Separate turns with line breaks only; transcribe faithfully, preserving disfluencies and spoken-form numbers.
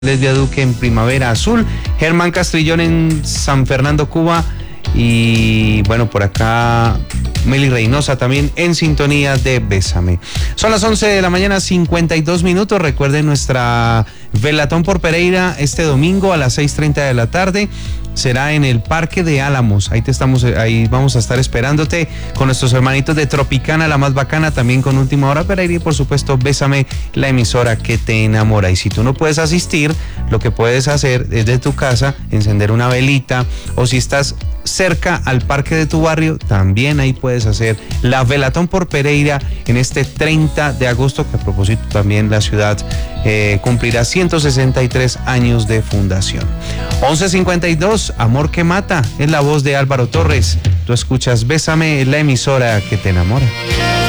Lesbia Duque en Primavera Azul, Germán Castrillón en San Fernando, Cuba, y bueno, por acá Meli Reynosa también en sintonía de Bésame. Son las once de la mañana, cincuenta y dos minutos. Recuerden nuestra Velatón por Pereira este domingo a las seis treinta de la tarde. Será en el Parque de Álamos. Ahí te estamos, ahí vamos a estar esperándote con nuestros hermanitos de Tropicana, la más bacana, también con Última Hora Pereira y por supuesto Bésame, la emisora que te enamora. Y si tú no puedes asistir, lo que puedes hacer es de tu casa encender una velita, o si estás cerca al parque de tu barrio, también ahí puedes hacer la Velatón por Pereira en este treinta de agosto, que a propósito también la ciudad eh, cumplirá ciento sesenta y tres años de fundación. once cincuenta y dos, Amor que Mata, es la voz de Álvaro Torres. Tú escuchas Bésame, la emisora que te enamora.